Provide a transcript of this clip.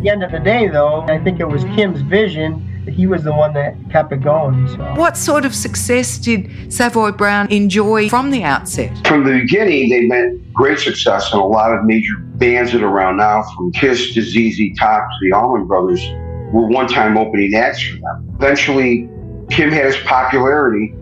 the end of the day, though, I think it was Kim's vision. He was the one that kept it going. So. What sort of success did Savoy Brown enjoy from the outset? From the beginning, they meant great success, and a lot of major bands that are around now, from Kiss to ZZ Top to the Allman Brothers, were one-time opening acts for them. Eventually, Kim had his popularity,